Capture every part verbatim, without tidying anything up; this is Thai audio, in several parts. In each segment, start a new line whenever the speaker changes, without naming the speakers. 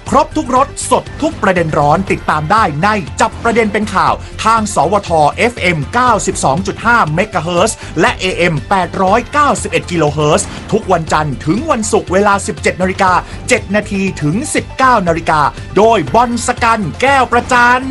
ครบทุกรสสดทุกประเด็นร้อนติดตามได้ในจับประเด็นเป็นข่าวทางสวท เอฟ เอ็ม เก้าสิบสองจุดห้า เมกะเฮิรตซ์และ เอ เอ็ม แปดร้อยเก้าสิบเอ็ด กิโลเฮิรตซ์ทุกวันจันทร์ถึงวันศุกร์เวลา สิบเจ็ดนาฬิกาเจ็ดนาทีถึง สิบเก้านาฬิกาโดยบอลสกันแก้วประจัน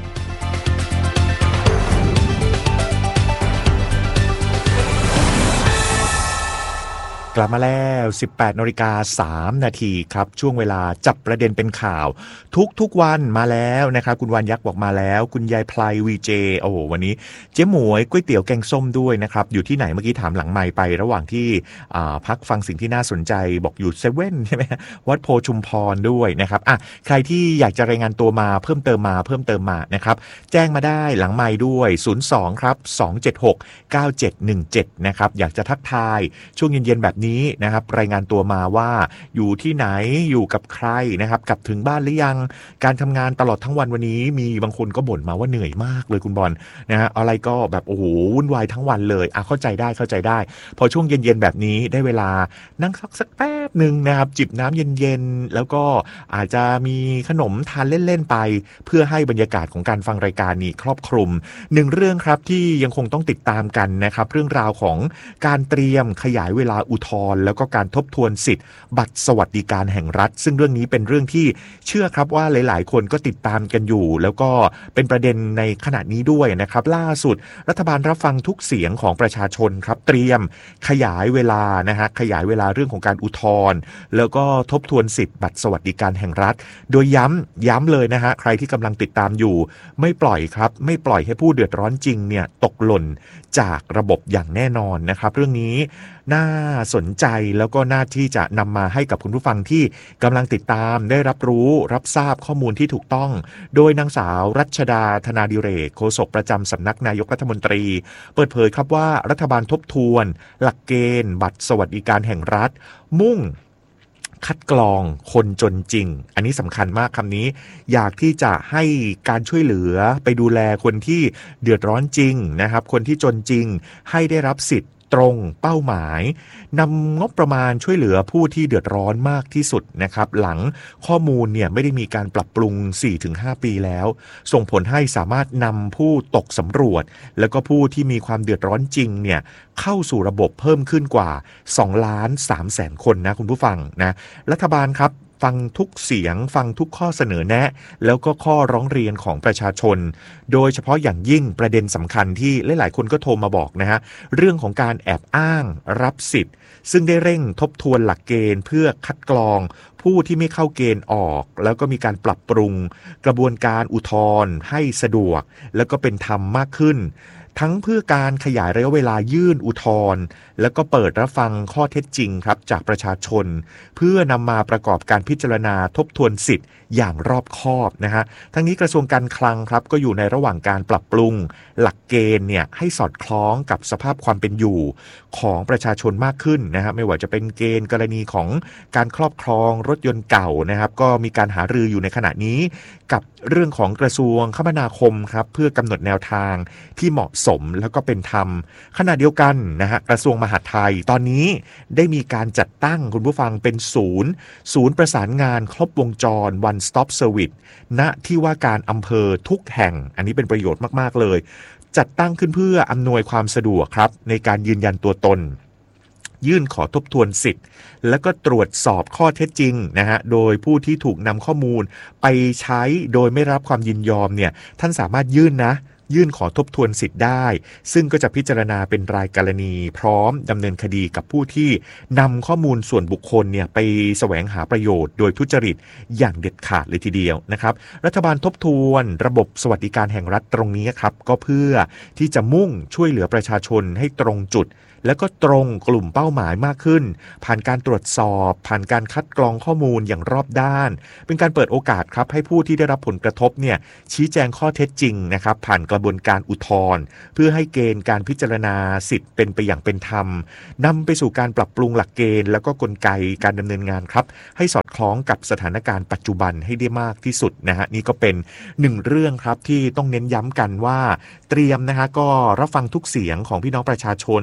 กลับมาแล้ว สิบแปดนาฬิกาสามนาทีครับช่วงเวลาจับประเด็นเป็นข่าวทุกๆวันมาแล้วนะครับคุณวานยักษ์บอกมาแล้วคุณยายไพลวีเจโอ้โหวันนี้เจ๊หมวยก๋วยเตี๋ยวแกงส้มด้วยนะครับอยู่ที่ไหนเมื่อกี้ถามหลังไมค์ไประหว่างที่พักฟังสิ่งที่น่าสนใจบอกอยู่เซเว่นใช่ไหมวัดโพชุมพรด้วยนะครับอ่ะใครที่อยากจะรายงานตัวมาเพิ่มเติมมาเพิ่มเติมมานะครับแจ้งมาได้หลังไมค์ด้วยศูนย์สองครับสองเจ็ดหกเก้าเจ็ดหนึ่งเจ็ดนะครับอยากจะทักทายช่วงเย็นๆแบบนี้นะครับรายงานตัวมาว่าอยู่ที่ไหนอยู่กับใครนะครับกลับถึงบ้านหรือยังการทำงานตลอดทั้งวันวันนี้มีบางคนก็บ่นมาว่าเหนื่อยมากเลยคุณบอลนะฮะอะไรก็แบบโอ้โหวุ่นวายทั้งวันเลยอ่ะเข้าใจได้เข้าใจได้พอช่วงเย็นๆแบบนี้ได้เวลานั่งสักสักแป๊บนึงนะครับจิบน้ำเย็นๆแล้วก็อาจจะมีขนมทานเล่นๆไปเพื่อให้บรรยากาศของการฟังรายการนี้ครอบคลุมหนึ่งเรื่องครับที่ยังคงต้องติดตามกันนะครับเรื่องราวของการเตรียมขยายเวลาอุทธรณ์แล้วก็การทบทวนสิทธิ์บัตรสวัสดิการแห่งรัฐซึ่งเรื่องนี้เป็นเรื่องที่เชื่อครับว่าหลายๆคนก็ติดตามกันอยู่แล้วก็เป็นประเด็นในขณะนี้ด้วยนะครับล่าสุดรัฐบาลรับฟังทุกเสียงของประชาชนครับเตรียมขยายเวลานะฮะขยายเวลาเรื่องของการอุทธรณ์แล้วก็ทบทวนสิทธิ์บัตรสวัสดิการแห่งรัฐโดยย้ำย้ำเลยนะฮะใครที่กำลังติดตามอยู่ไม่ปล่อยครับไม่ปล่อยให้ผู้เดือดร้อนจริงเนี่ยตกหล่นจากระบบอย่างแน่นอนนะครับเรื่องนี้น่าสนใจแล้วก็น่าที่จะนำมาให้กับคุณผู้ฟังที่กำลังติดตามได้รับรู้รับทราบข้อมูลที่ถูกต้องโดยนางสาวรัชดาธนาดิเรกโฆษกประจำสำนักนายกรัฐมนตรีเปิดเผยครับว่ารัฐบาลทบทวนหลักเกณฑ์บัตรสวัสดิการแห่งรัฐมุ่งคัดกรองคนจนจริงอันนี้สำคัญมากคำนี้อยากที่จะให้การช่วยเหลือไปดูแลคนที่เดือดร้อนจริงนะครับคนที่จนจริงให้ได้รับสิทธิ์ตรงเป้าหมายนำงบประมาณช่วยเหลือผู้ที่เดือดร้อนมากที่สุดนะครับหลังข้อมูลเนี่ยไม่ได้มีการปรับปรุง สี่ถึงห้า ปีแล้วส่งผลให้สามารถนำผู้ตกสำรวจแล้วก็ผู้ที่มีความเดือดร้อนจริงเนี่ยเข้าสู่ระบบเพิ่มขึ้นกว่าสองล้านสามแสนคนนะคุณผู้ฟังนะรัฐบาลครับฟังทุกเสียงฟังทุกข้อเสนอแนะแล้วก็ข้อร้องเรียนของประชาชนโดยเฉพาะอย่างยิ่งประเด็นสำคัญที่หลายๆคนก็โทรมาบอกนะฮะเรื่องของการแอบอ้างรับสิทธิ์ซึ่งได้เร่งทบทวนหลักเกณฑ์เพื่อคัดกรองผู้ที่ไม่เข้าเกณฑ์ออกแล้วก็มีการปรับปรุงกระบวนการอุทธรณ์ให้สะดวกแล้วก็เป็นธรรมมากขึ้นทั้งเพื่อการขยายระยะเวลายื่นอุทธรณ์แล้วก็เปิดรับฟังข้อเท็จจริงครับจากประชาชนเพื่อนำมาประกอบการพิจารณาทบทวนสิทธิ์อย่างรอบคอบนะฮะทั้งนี้กระทรวงการคลังครับก็อยู่ในระหว่างการปรับปรุงหลักเกณฑ์เนี่ยให้สอดคล้องกับสภาพความเป็นอยู่ของประชาชนมากขึ้นนะฮะไม่ว่าจะเป็นเกณฑ์กรณีของการครอบครองรถยนต์เก่านะครับก็มีการหารืออยู่ในขณะนี้กับเรื่องของกระทรวงคมนาคมครับเพื่อกำหนดแนวทางที่เหมาะสมแล้วก็เป็นธรรมขณะเดียวกันนะฮะกระทรวงมหาดไทยตอนนี้ได้มีการจัดตั้งคุณผู้ฟังเป็นศูนย์ศูนย์ประสานงานครบวงจร One Stop Service ณที่ว่าการอำเภอทุกแห่งอันนี้เป็นประโยชน์มากๆเลยจัดตั้งขึ้นเพื่ออำนวยความสะดวกครับในการยืนยันตัวตนยื่นขอทบทวนสิทธิ์แล้วก็ตรวจสอบข้อเท็จจริงนะฮะโดยผู้ที่ถูกนำข้อมูลไปใช้โดยไม่รับความยินยอมเนี่ยท่านสามารถยื่นนะยื่นขอทบทวนสิทธิ์ได้ซึ่งก็จะพิจารณาเป็นรายกรณีพร้อมดำเนินคดีกับผู้ที่นำข้อมูลส่วนบุคคลเนี่ยไปแสวงหาประโยชน์โดยทุจริตอย่างเด็ดขาดเลยทีเดียวนะครับรัฐบาลทบทวนระบบสวัสดิการแห่งรัฐตรงนี้ครับก็เพื่อที่จะมุ่งช่วยเหลือประชาชนให้ตรงจุดแล้วก็ตรงกลุ่มเป้าหมายมากขึ้นผ่านการตรวจสอบผ่านการคัดกรองข้อมูลอย่างรอบด้านเป็นการเปิดโอกาสครับให้ผู้ที่ได้รับผลกระทบเนี่ยชี้แจงข้อเท็จจริงนะครับผ่านกระบวนการอุทธรณ์เพื่อให้เกณฑ์การพิจารณาสิทธิ์เป็นไปอย่างเป็นธรรมนำไปสู่การปรับปรุงหลักเกณฑ์แล้วก็กลไกการดำเนินงานครับให้สอดคล้องกับสถานการณ์ปัจจุบันให้ได้มากที่สุดนะฮะนี่ก็เป็นหนึ่งเรื่องครับที่ต้องเน้นย้ำกันว่าเตรียมนะฮะก็รับฟังทุกเสียงของพี่น้องประชาชน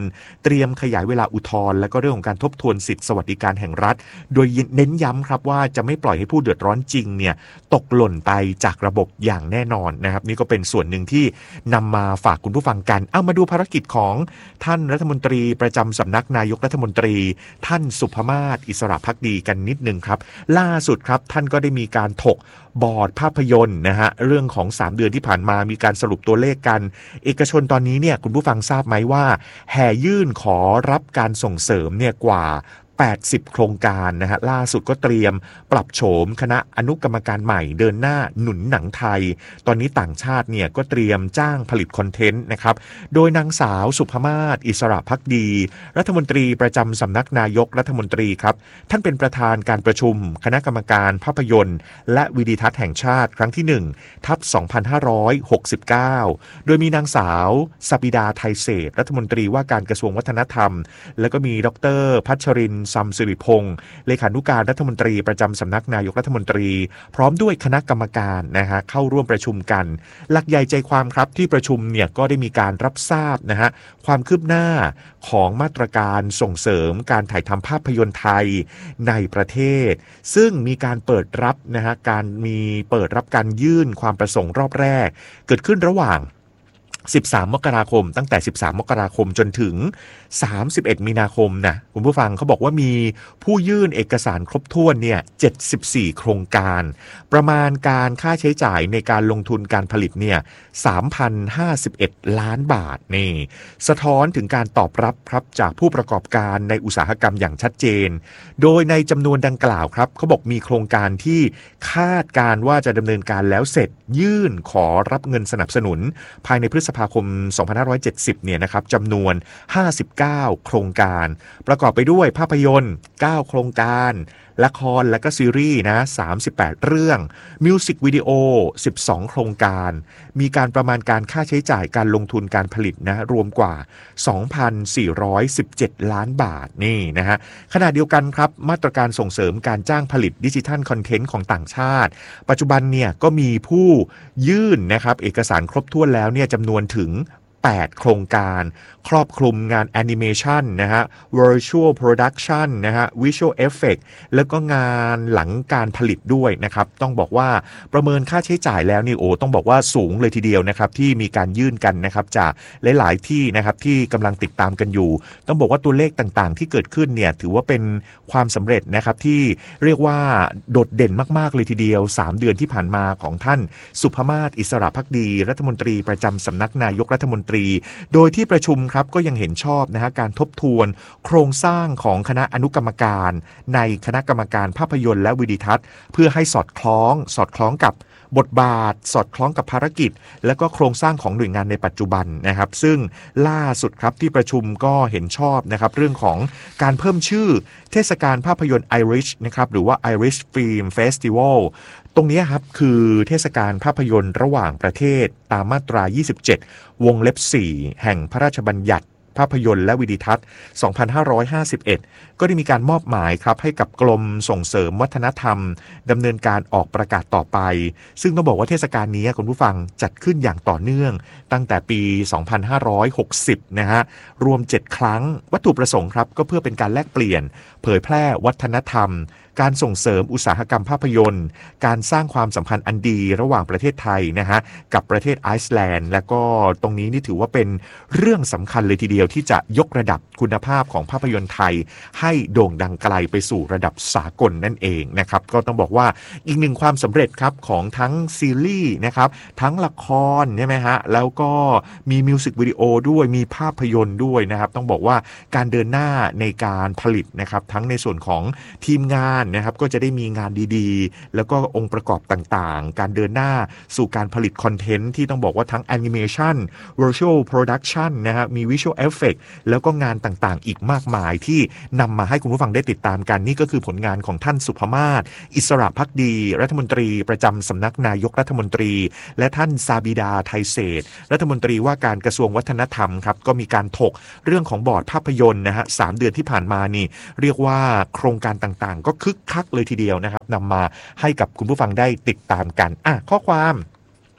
เตรียมขยายเวลาอุทธรณ์และก็เรื่องของการทบทวนสิทธิสวัสดิการแห่งรัฐโดยเน้นย้ำครับว่าจะไม่ปล่อยให้ผู้เดือดร้อนจริงเนี่ยตกหล่นไปจากระบบอย่างแน่นอนนะครับนี่ก็เป็นส่วนหนึ่งที่นำมาฝากคุณผู้ฟังกันเอามาดูภารกิจของท่านรัฐมนตรีประจำสำนักนายกรัฐมนตรีท่านสุภมาศอิสระภักดีกันนิดนึงครับล่าสุดครับท่านก็ได้มีการถกบอร์ดภาพยนตร์นะฮะเรื่องของสามเดือนที่ผ่านมามีการสรุปตัวเลขกันเอกชนตอนนี้เนี่ยคุณผู้ฟังทราบไหมว่าแห่ยื่นขอรับการส่งเสริมเนี่ยกว่าแปดสิบโครงการนะฮะล่าสุดก็เตรียมปรับโฉมคณะอนุกรรมการใหม่เดินหน้าหนุนหนังไทยตอนนี้ต่างชาติเนี่ยก็เตรียมจ้างผลิตคอนเทนต์นะครับโดยนางสาวสุภมาศอิสระภักดีรัฐมนตรีประจำสำนักนายกรัฐมนตรีครับท่านเป็นประธานการประชุมคณะกรรมการภาพยนตร์และวิดีทัศน์แห่งชาติครั้งที่หนึ่งทับสองพันห้าร้อยหกสิบเก้าโดยมีนางสาวสบิดาไทยเศรษฐ์รัฐมนตรีว่าการกระทรวงวัฒนธรรมแล้วก็มีดร.พัชรินทร์ ซัมสิริพงศ์เลขานุการรัฐมนตรีประจำสำนักนายกรัฐมนตรีพร้อมด้วยคณะกรรมการนะฮะเข้าร่วมประชุมกันหลักใหญ่ใจความครับที่ประชุมเนี่ยก็ได้มีการรับทราบนะฮะความคืบหน้าของมาตรการส่งเสริมการถ่ายทำภาพยนตร์ไทยในประเทศซึ่งมีการเปิดรับนะฮะการมีเปิดรับการยื่นความประสงค์รอบแรกเกิดขึ้นระหว่างสิบสามมกราคมตั้งแต่สิบสามมกราคมจนถึงสามสิบเอ็ดมีนาคมนะคุณผู้ฟังเขาบอกว่ามีผู้ยื่นเอกสารครบถ้วนเนี่ยเจ็ดสิบสี่โครงการประมาณการค่าใช้จ่ายในการลงทุนการผลิตเนี่ย สามพันห้าสิบเอ็ด ล้านบาทนี่สะท้อนถึงการตอบรับครับจากผู้ประกอบการในอุตสาหกรรมอย่างชัดเจนโดยในจำนวนดังกล่าวครับเขาบอกมีโครงการที่คาดการว่าจะดำเนินการแล้วเสร็จยื่นขอรับเงินสนับสนุนภายในพฤษภาคมสองพันห้าร้อยเจ็ดสิบเนี่ยนะครับจำนวนห้าสิบเก้าโครงการประกอบไปด้วยภาพยนตร์เก้าโครงการละครและก็ซีรีส์นะสามสิบแปดเรื่องมิวสิกวิดีโอสิบสองโครงการมีการประมาณการค่าใช้จ่ายการลงทุนการผลิตนะรวมกว่า สองพันสี่ร้อยสิบเจ็ด ล้านบาทนี่นะฮะขณะเดียวกันครับมาตรการส่งเสริมการจ้างผลิตดิจิทัลคอนเทนต์ของต่างชาติปัจจุบันเนี่ยก็มีผู้ยื่นนะครับเอกสารครบถ้วนแล้วเนี่ยจำนวนถึงแปดโครงการครอบคลุมงานแอนิเมชันนะฮะ Virtual Production นะฮะ Visual Effect แล้วก็งานหลังการผลิตด้วยนะครับต้องบอกว่าประเมินค่าใช้จ่ายแล้วนี่โอ้ต้องบอกว่าสูงเลยทีเดียวนะครับที่มีการยื่นกันนะครับจากหลายๆที่นะครับที่กำลังติดตามกันอยู่ต้องบอกว่าตัวเลขต่างๆที่เกิดขึ้นเนี่ยถือว่าเป็นความสำเร็จนะครับที่เรียกว่าโดดเด่นมากๆเลยทีเดียวสามเดือนที่ผ่านมาของท่านสุภมาศอิสระภักดีรัฐมนตรีประจำสำนักนายกรัฐมนตรีโดยที่ประชุมครับก็ยังเห็นชอบนะฮะการทบทวนโครงสร้างของคณะอนุกรรมการในคณะกรรมการภาพยนตร์และวิดีทัศน์เพื่อให้สอดคล้องสอดคล้องกับบทบาทสอดคล้องกับภารกิจและก็โครงสร้างของหน่วยงานในปัจจุบันนะครับซึ่งล่าสุดครับที่ประชุมก็เห็นชอบนะครับเรื่องของการเพิ่มชื่อเทศกาลภาพยนตร์ Irish นะครับหรือว่า Irish Film Festival ตรงนี้ครับคือเทศกาลภาพยนตร์ระหว่างประเทศตามมาตรายี่สิบเจ็ดวงเล็บสี่แห่งพระราชบัญญัติภาพยนตร์และวิดีทัศน์ สองพันห้าร้อยห้าสิบเอ็ด ก็ได้มีการมอบหมายครับให้กับกรมส่งเสริมวัฒนธรรมดำเนินการออกประกาศต่อไปซึ่งต้องบอกว่าเทศกาลนี้คุณผู้ฟังจัดขึ้นอย่างต่อเนื่องตั้งแต่ปี สองพันห้าร้อยหกสิบ นะฮะรวมเจ็ดครั้งวัตถุประสงค์ครับก็เพื่อเป็นการแลกเปลี่ยนเผยแพร่วัฒนธรรมการส่งเสริมอุตสาหกรรมภาพยนตร์การสร้างความสัมพันธ์อันดีระหว่างประเทศไทยนะฮะกับประเทศไอซ์แลนด์และก็ตรงนี้นี่ถือว่าเป็นเรื่องสำคัญเลยทีเดียวที่จะยกระดับคุณภาพของภาพยนตร์ไทยให้โด่งดังไกลไปสู่ระดับสากลนั่นเองนะครับก็ต้องบอกว่าอีกหนึ่งความสำเร็จครับของทั้งซีรีส์นะครับทั้งละครใช่ไหมฮะแล้วก็มีมิวสิกวิดีโอด้วยมีภาพยนตร์ด้วยนะครับต้องบอกว่าการเดินหน้าในการผลิตนะครับทั้งในส่วนของทีมงานนะครับก็จะได้มีงานดีๆแล้วก็องค์ประกอบต่างๆการเดินหน้าสู่การผลิตคอนเทนต์ที่ต้องบอกว่าทั้งแอนิเมชัน Virtual Production นะฮะมี Visual Effect แล้วก็งานต่างๆอีกมากมายที่นำมาให้คุณผู้ฟังได้ติดตามกันนี่ก็คือผลงานของท่านสุภมาศอิสระภักดีรัฐมนตรีประจำสำนักนายกรัฐมนตรีและท่านซาบิดาไทยเศรษฐ์รัฐมนตรีว่าการกระทรวงวัฒนธรรมครับก็มีการถกเรื่องของบอร์ดภาพยนตร์นะฮะสามเดือนที่ผ่านมานี่เรียกว่าโครงการต่างๆก็คึกคักเลยทีเดียวนะครับนำมาให้กับคุณผู้ฟังได้ติดตามกันอ่ะข้อความ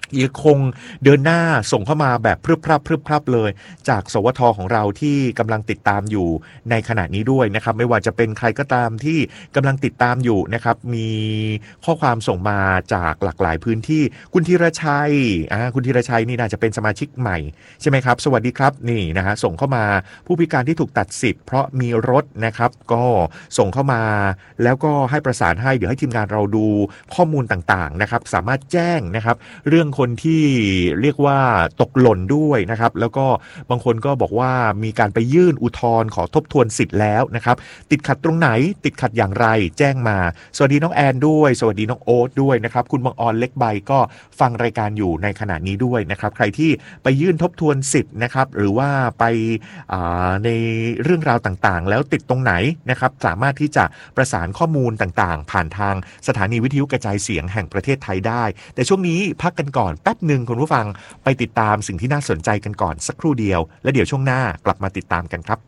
ยังคงเดินหน้าส่งเข้ามาแบบพรึบพรับพรึบพรับเลยจากสวทของเราที่กำลังติดตามอยู่ในขณะนี้ด้วยนะครับไม่ว่าจะเป็นใครก็ตามที่กำลังติดตามอยู่นะครับมีข้อความส่งมาจากหลากหลายพื้นที่คุณธีรชัยอ่าคุณธีรชัยนี่น่าจะเป็นสมาชิกใหม่ใช่ไหมครับสวัสดีครับนี่นะฮะส่งเข้ามาผู้พิการที่ถูกตัดสิทธิ์เพราะมีรถนะครับก็ส่งเข้ามาแล้วก็ให้ประสานให้เดี๋ยวให้ทีมงานเราดูข้อมูลต่างๆนะครับสามารถแจ้งนะครับเรื่องคนที่เรียกว่าตกหล่นด้วยนะครับแล้วก็บางคนก็บอกว่ามีการไปยื่นอุทธรณ์ขอทบทวนสิทธิ์แล้วนะครับติดขัดตรงไหนติดขัดอย่างไรแจ้งมาสวัสดีน้องแอนด้วยสวัสดีน้องโอ๊ตด้วยนะครับคุณบังออนเล็กใบก็ฟังรายการอยู่ในขณะนี้ด้วยนะครับใครที่ไปยื่นทบทวนสิทธิ์นะครับหรือว่าไปในเรื่องราวต่างๆแล้วติดตรงไหนนะครับสามารถที่จะประสานข้อมูลต่างๆผ่านทางสถานีวิทยุกระจายเสียงแห่งประเทศไทยได้แต่ช่วงนี้พักกันก่อนแป๊บหนึ่งคุณผู้ฟังไปติดตามสิ่งที่น่าสนใจกันก่อนสักครู่เดียวแล้วเดี๋ยวช่วงหน้ากลับมาติดตามกันครับ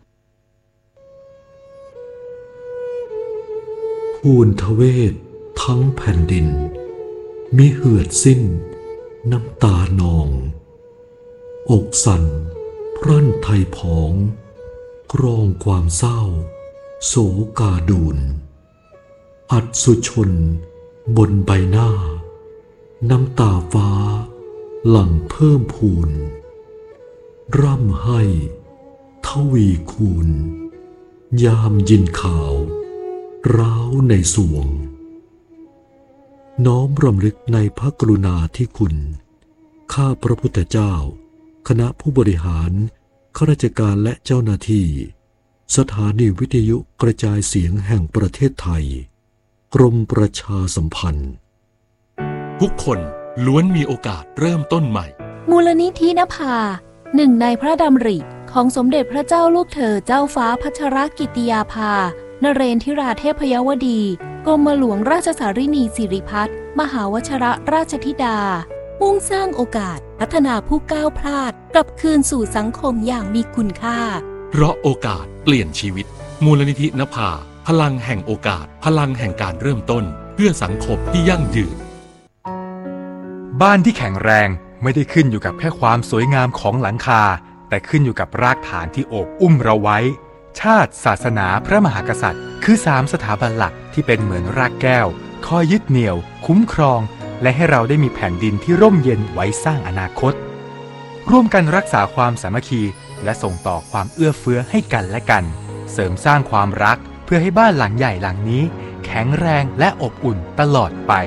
ภูนทเวศทั้งแผ่นดินมิเหือดสิ้นน้ำตานองอกสั่นพรั่นไทยผองกรองความเศร้าโศกาดูนอัศชนบนใบหน้าน้ำตาฟ้าหลั่งเพิ่มพูนร่ำให้ทวีคูณยามยินข่าวร้าวในสวงน้อมรำลึกในพระกรุณาธิคุณข้าพระพุทธเจ้าคณะผู้บริหารข้าราชการและเจ้าหน้าที่สถานีวิทยุกระจายเสียงแห่งประเทศไทยกรมประชาสัมพันธ์
ทุกคนล้วนมีโอกาสเริ่มต้นใหม่
มูลนิธินภาหนึ่งในพระดำริของสมเด็จพระเจ้าลูกเธอเจ้าฟ้าพัชรกิติยาภานเรนทิราเทพยวดีกรมหลวงราชสารินีสิริพัฒน์มหาวชิรราชธิดามุ่งสร้างโอกาสพัฒนาผู้ก้าวพลาดกลับคืนสู่สังคมอย่างมีคุณค่า
เพราะโอกาสเปลี่ยนชีวิตมูลนิธินภาพลังแห่งโอกาสพลังแห่งการเริ่มต้นเพื่อสังคมที่ยั่งยืน
บ้านที่แข็งแรงไม่ได้ขึ้นอยู่กับแค่ความสวยงามของหลังคาแต่ขึ้นอยู่กับรากฐานที่โอบอุ้มเราไว้ชาติศาสนาพระมหากษัตริย์คือสามสถาบันหลักที่เป็นเหมือนรากแก้วคอยยึดเหนี่ยวคุ้มครองและให้เราได้มีแผ่นดินที่ร่มเย็นไว้สร้างอนาคตร่วมกันรักษาความสามัคคีและส่งต่อความเอื้อเฟื้อให้กันและกันเสริมสร้างความรักเพื่อให้บ้านหลังใหญ่หลังนี้แข็งแรงและอบอุ่นตลอดไป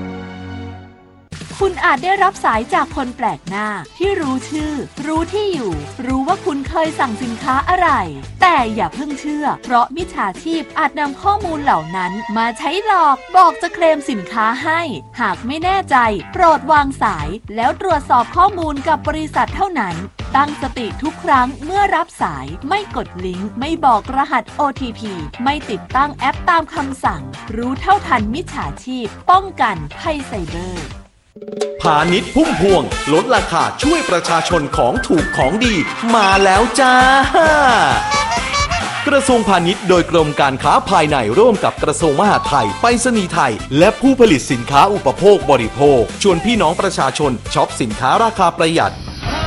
คุณอาจได้รับสายจากคนแปลกหน้าที่รู้ชื่อรู้ที่อยู่รู้ว่าคุณเคยสั่งสินค้าอะไรแต่อย่าเพิ่งเชื่อเพราะมิจฉาชีพอาจนำข้อมูลเหล่านั้นมาใช้หลอกบอกจะเคลมสินค้าให้หากไม่แน่ใจโปรดวางสายแล้วตรวจสอบข้อมูลกับบริษัทเท่านั้นตั้งสติทุกครั้งเมื่อรับสายไม่กดลิงก์ไม่บอกรหัส โอ ที พี ไม่ติดตั้งแอปตามคำสั่งรู้เท่าทันมิจฉาชีพป้องกันภัยไซเบอร์
พาณิชย์พุ่มพวงลดราคาช่วยประชาชนของถูกของดีมาแล้วจ้ากระทรวงพาณิชย์โดยกรมการค้าภายในร่วมกับกระทรวงมหาดไทยไปรษณีย์ไทยและผู้ผลิตสินค้าอุปโภคบริโภคชวนพี่น้องประชาชนช็อปสินค้าราคาประหยัด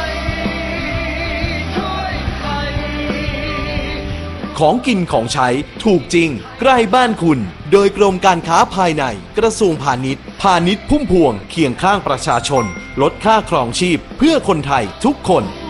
ของกินของใช้ถูกจริงใกล้บ้านคุณโดยกรมการค้าภายในกระทรวงพาณิชย์พาณิชย์พุ่มพวงเคียงข้างประชาชนลดค่าครองชีพเพื่อคนไทยทุกคน